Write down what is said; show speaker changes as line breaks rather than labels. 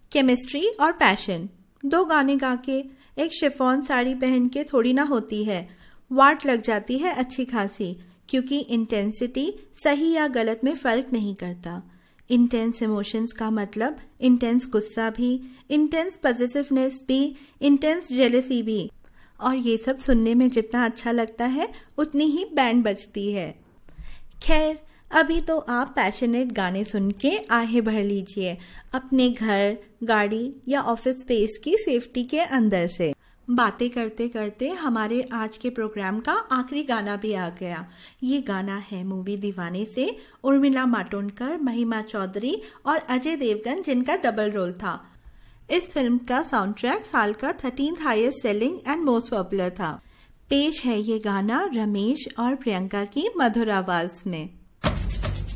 Chemistry और passion. 2 गाने गा के एक शिफॉन साड़ी पहन के थोड़ी ना होती है, वाट लग जाती है अच्छी खासी, क्योंकि इंटेंसिटी सही या गलत में फर्क नहीं करता। इंटेंस इमोशंस का मतलब इंटेंस गुस्सा भी, इंटेंस पॉजिटिवनेस भी, इंटेंस जेलसी भी। और ये सब सुनने में जितना अच्छा लगता है उतनी ही बैंड बजती है। खैर, अभी तो आप पैशनेट गाने सुन के आहें भर लीजिए अपने घर, गाड़ी या ऑफिस स्पेस की सेफ्टी के अंदर से। बातें करते करते हमारे आज के प्रोग्राम का आखिरी गाना भी आ गया। ये गाना है मूवी दीवाने से उर्मिला मातोंडकर, महिमा चौधरी और अजय देवगन, जिनका डबल रोल था। इस फिल्म का साउंड ट्रैक साल का 13th highest selling and most popular था। पेश है ये गाना रमेश और प्रियंका की मधुर आवाज में।